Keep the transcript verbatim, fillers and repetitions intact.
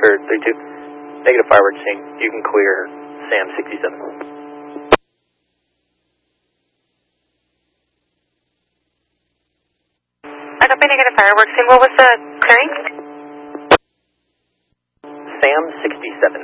or three two. Negative fireworks sync. You can clear SAM sixty-seven. I copy negative fireworks sync. What was the clearing? SAM sixty-seven.